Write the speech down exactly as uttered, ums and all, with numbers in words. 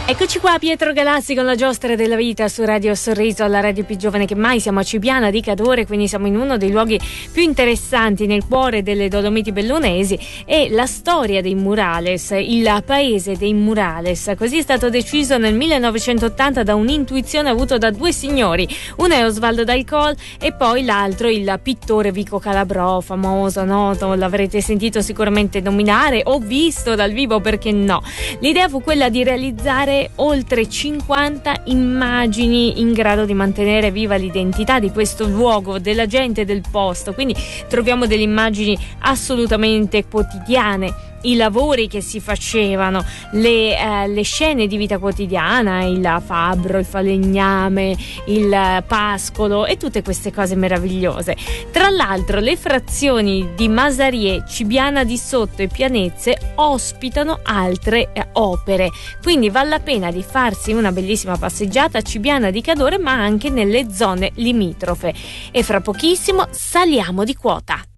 Eccoci qua, Pietro Galassi con la giostra della vita su Radio Sorriso, la radio più giovane che mai. Siamo a Cibiana di Cadore, quindi siamo in uno dei luoghi più interessanti nel cuore delle Dolomiti Bellunesi. E la storia dei murales, il paese dei murales, così è stato deciso nel millenovecentottanta da un'intuizione avuta da due signori. Uno è Osvaldo Dalcol e poi l'altro il pittore Vico Calabrò, famoso, noto, l'avrete sentito sicuramente nominare o visto dal vivo, perché no. L'idea fu quella di realizzare oltre cinquanta immagini in grado di mantenere viva l'identità di questo luogo, della gente del posto. Quindi troviamo delle immagini assolutamente quotidiane, i lavori che si facevano, le, eh, le scene di vita quotidiana, il fabbro, il falegname, il pascolo e tutte queste cose meravigliose. Tra l'altro le frazioni di Masarie, Cibiana di Sotto e Pianezze ospitano altre eh, opere, quindi vale la pena di farsi una bellissima passeggiata a Cibiana di Cadore, ma anche nelle zone limitrofe. E fra pochissimo saliamo di quota.